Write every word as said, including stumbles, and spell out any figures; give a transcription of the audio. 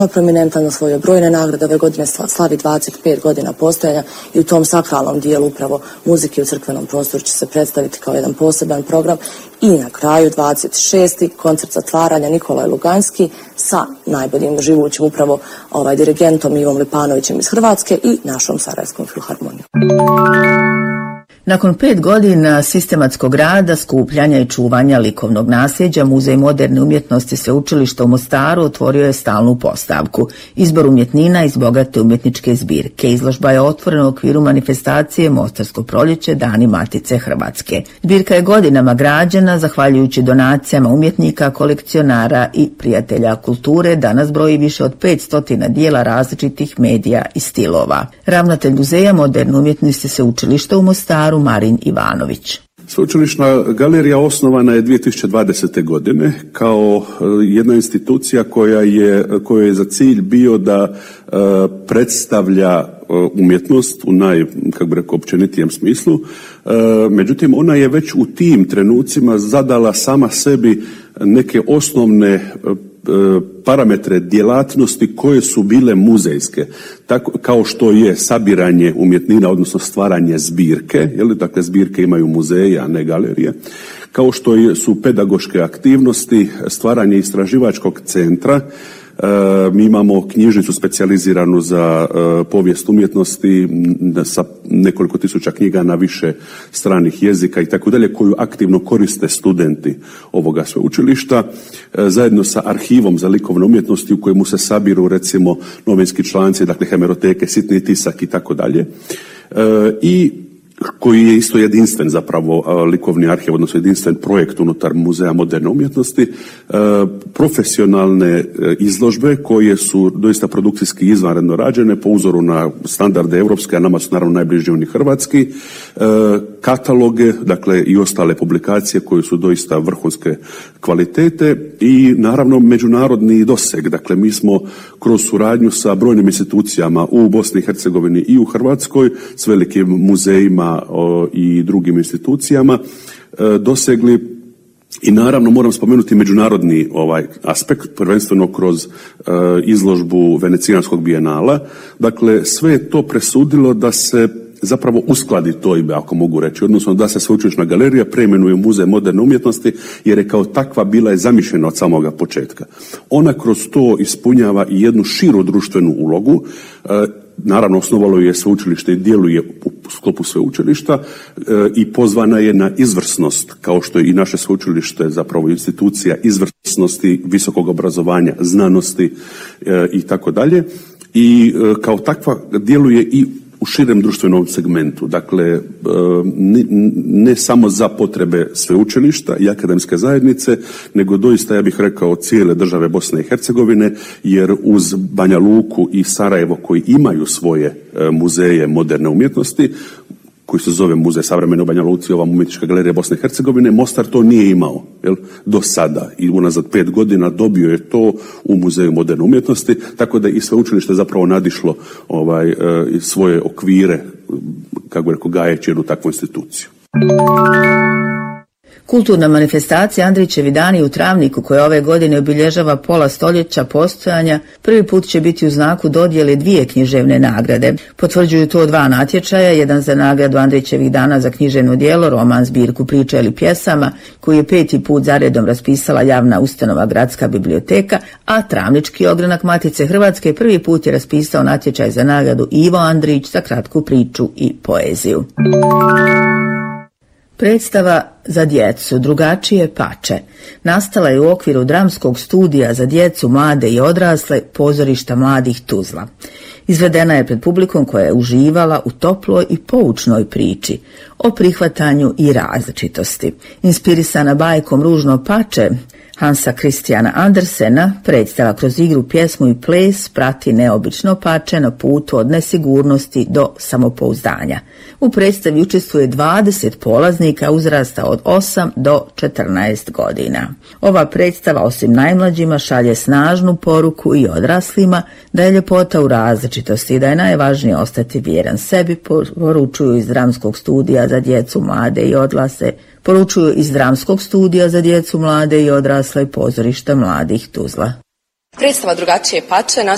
prominentan, osvojio brojne nagrade, ove godine slavi dvadeset pet godina postojanja i u tom sakralnom dijelu upravo muzike u crkvenom prostoru će se predstaviti kao jedan poseban program. I na kraju dvadeset šesti koncert zatvaranja Nikolaj Luganski sa najboljim živućim upravo ovaj dirigentom Ivom Lipanovićem iz Hrvatske i našom Sarajevskom filharmonijom. Nakon pet godina sistematskog rada, skupljanja i čuvanja likovnog nasljeđa, Muzej moderne umjetnosti Sveučilišta u Mostaru otvorio je stalnu postavku. Izbor umjetnina iz bogate umjetničke zbirke. Izložba je otvorena u okviru manifestacije Mostarsko proljeće Dani Matice Hrvatske. Zbirka je godinama građena, zahvaljujući donacijama umjetnika, kolekcionara i prijatelja kulture, danas broji više od petsto dijela različitih medija i stilova. Ravnatelj Muzeja moderne umjetnosti Sveučilišta u Mostaru Marin Ivanović. Sveučilišna galerija osnovana je dvije tisuće dvadesete. godine kao jedna institucija koja je, koja je za cilj bio da uh, predstavlja uh, umjetnost u naj, kako bi rekao, općenitijem smislu. Uh, međutim, ona je već u tim trenucima zadala sama sebi neke osnovne uh, parametre djelatnosti koje su bile muzejske, tako kao što je sabiranje umjetnina, odnosno stvaranje zbirke, je li, dakle zbirke imaju muzeje, a ne galerije, kao što su pedagoške aktivnosti, stvaranje istraživačkog centra. E, mi imamo knjižnicu specijaliziranu za e, povijest umjetnosti sa nekoliko tisuća knjiga na više stranih jezika i tako dalje, koju aktivno koriste studenti ovoga sveučilišta, e, zajedno sa arhivom za likovne umjetnosti u kojemu se sabiru recimo novinski članci, dakle hemeroteke, sitni tisak i tako dalje. I koji je isto jedinstven zapravo likovni arhiv, odnosno jedinstven projekt unutar Muzeja moderne umjetnosti, profesionalne izložbe koje su doista produkcijski izvanredno rađene po uzoru na standarde evropske, a nama su naravno najbliži oni hrvatski, kataloge, dakle i ostale publikacije koje su doista vrhunske kvalitete i naravno međunarodni doseg. Dakle, mi smo kroz suradnju sa brojnim institucijama u Bosni i Hercegovini i u Hrvatskoj s velikim muzejima i drugim institucijama dosegli. I naravno moram spomenuti međunarodni ovaj aspekt, prvenstveno kroz uh, izložbu Venecijanskog bijenala. Dakle, sve je to presudilo da se zapravo uskladi to ime, ako mogu reći, odnosno da se Sveučilišna galerija preimenuje u Muzej moderne umjetnosti, jer je kao takva bila je zamišljena od samoga početka. Ona kroz to ispunjava i jednu širu društvenu ulogu. Uh, Naravno, osnovalo je sveučilište i djeluje u sklopu sveučilišta e, i pozvana je na izvrsnost, kao što je i naše sveučilište zapravo institucija izvrsnosti, visokog obrazovanja, znanosti e, i tako dalje. I e, kao takva djeluje i u širem društvenom segmentu, dakle ne, ne samo za potrebe sveučilišta i akademske zajednice, nego doista, ja bih rekao, cijele države Bosne i Hercegovine, jer uz Banja Luku i Sarajevo koji imaju svoje muzeje moderne umjetnosti, koji se zove Muzej savremene u Banja Luci, ova umjetnička galerija Bosne i Hercegovine, Mostar to nije imao, jel, do sada i unazad pet godina dobio je to u Muzeju moderne umjetnosti, tako da i sveučilište zapravo nadišlo ovaj, svoje okvire, kako bi rekao, gajeći jednu takvu instituciju. Kulturna manifestacija Andrićevi dani u Travniku, koja ove godine obilježava pola stoljeća postojanja, prvi put će biti u znaku dodjele dvije književne nagrade. Potvrđuju to dva natječaja, jedan za nagradu Andrićevih dana za književno djelo, roman, zbirku priča ili pjesama, koji je peti put zaredom raspisala javna ustanova Gradska biblioteka, a Travnički ogranak Matice Hrvatske prvi put je raspisao natječaj za nagradu Ivo Andrić za kratku priču i poeziju. Predstava za djecu Drugačije pače nastala je u okviru dramskog studija za djecu, mlade i odrasle Pozorišta mladih Tuzla. Izvedena je pred publikom koja je uživala u toploj i poučnoj priči o prihvatanju i različitosti. Inspirisana bajkom Ružno pače Hansa Christiana Andersena, predstava kroz igru, pjesmu i ples prati neobično pače na putu od nesigurnosti do samopouzdanja. U predstavi učestvuje dvadeset polaznika uzrasta od osam do četrnaest godina. Ova predstava osim najmlađima šalje snažnu poruku i odraslima da je ljepota u različitosti i da je najvažnije ostati vjeran sebi, poručuju iz dramskog studija za djecu, mlade i odrasle, poručuju iz dramskog studija za djecu, mlade i odrasle Pozorišta mladih Tuzla. Predstava Drugačije pače